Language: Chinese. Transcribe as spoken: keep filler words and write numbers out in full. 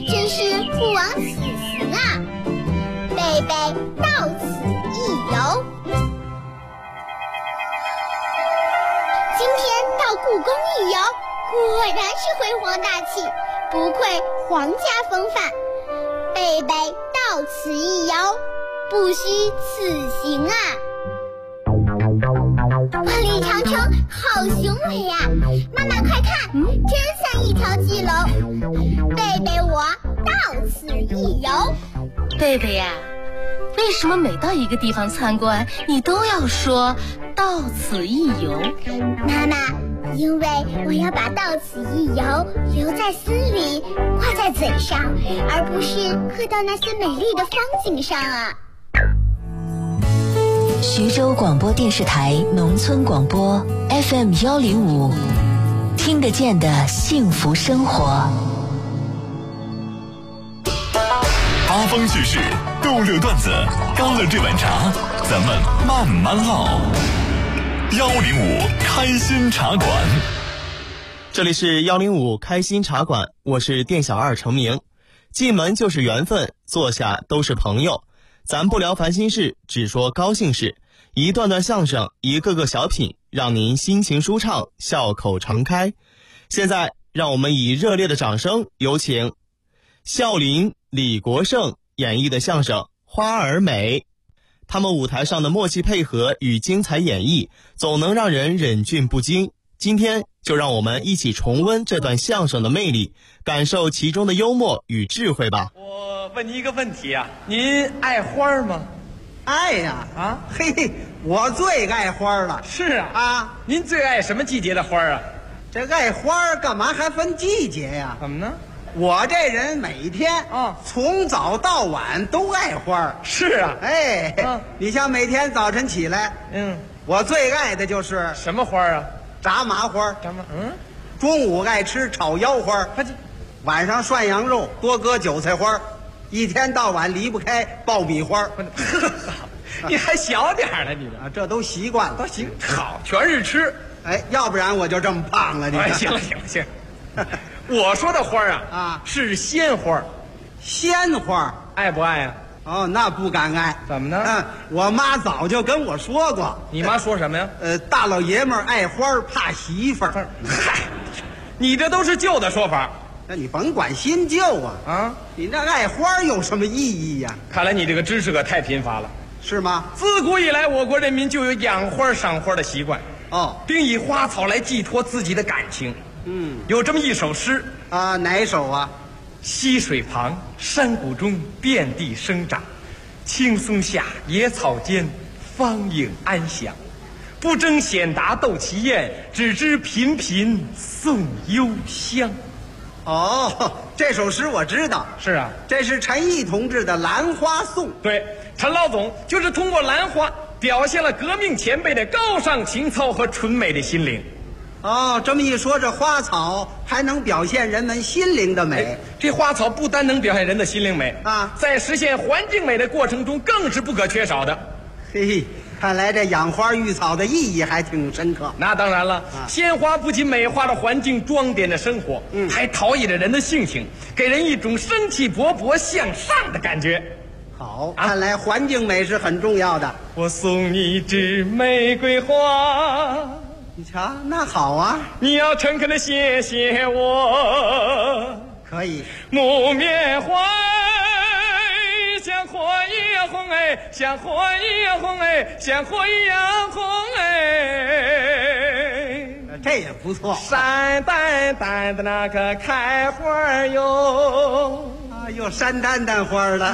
真是不枉此行啊！贝贝到此一游。今天到故宫一游，果然是辉煌大气，不愧皇家风范。贝贝到此一游，不虚此行啊！万里长城好雄伟呀、啊！妈妈快看，真像一条巨龙。贝贝我到此一游。 贝贝呀、啊，为什么每到一个地方参观，你都要说到此一游？ 妈妈，因为我要把到此一游留在心里，挂在嘴上，而不是刻到那些美丽的风景上啊。 徐州广播电视台农村广播 F M 幺零五，听得见的幸福生活。 八方趣事，逗乐段子，干了这碗茶，咱们慢慢唠。幺零五开心茶馆， 这里是幺零五开心茶馆，我是店小二程明。进门就是缘分，坐下都是朋友。咱不聊烦心事，只说高兴事。一段段相声，一个个小品，让您心情舒畅，笑口常开。现在让我们以热烈的掌声，有请笑林、李国盛演绎的相声《花儿美》。他们舞台上的默契配合与精彩演绎，总能让人忍俊不禁。今天就让我们一起重温这段相声的魅力，感受其中的幽默与智慧吧。 我问你一个问题啊，您爱花吗？ 爱呀！ 啊， 嘿嘿，我最爱花了。 是啊啊， 您最爱什么季节的花啊？ 这爱花干嘛还分季节呀？ 怎么呢？ 我这人每天啊， 从早到晚都爱花。 是啊， 哎， 啊， 你像每天早晨起来， 嗯， 我最爱的就是什么花啊？ 炸麻花。 炸麻，嗯。 中午爱吃炒腰花，晚上涮羊肉多搁韭菜花，一天到晚离不开爆米花。 你还小点呢，你啊，这都习惯了。 都行，好，全是吃。 哎，要不然我就这么胖了。你哎，行了行了行了。我说的花啊啊是鲜花。 鲜花爱不爱啊？ 哦，那不敢爱。 怎么呢？ 嗯，我妈早就跟我说过。 你妈说什么呀？ 呃，大老爷们儿爱花怕媳妇儿。 嗨，你这都是旧的说法。 那你甭管新旧啊啊！ 你那爱花有什么意义呀？ 看来你这个知识可太贫乏了。 是吗？ 自古以来，我国人民就有养花赏花的习惯。 哦， 并以花草来寄托自己的感情。 嗯， 有这么一首诗啊，哪一首啊？ 溪水旁，山谷中，遍地生长，青松下，野草间，芳影安详。不争显达斗奇艳，只知频频送幽香。 哦，这首诗我知道。 是啊， 这是陈毅同志的《兰花颂》。 对，陈老总就是通过兰花表现了革命前辈的高尚情操和纯美的心灵。 哦，这么一说，这花草还能表现人们心灵的美。 这花草不单能表现人的心灵美啊， 在实现环境美的过程中更是不可缺少的。 嘿嘿，看来这养花育草的意义还挺深刻。 那当然了，啊，鲜花不仅美化了环境，装点着生活，嗯，还陶冶着人的性情，给人一种生气勃勃向上的感觉。 好，啊，看来环境美是很重要的。 我送你一支玫瑰花， 你瞧，那好啊， 你要诚恳的谢谢我。 可以。 木棉花像火一样红哎，像火一样红哎，像火一样红哎， 这也不错。 山丹丹的那个开花哟， 啊，有山丹丹花了。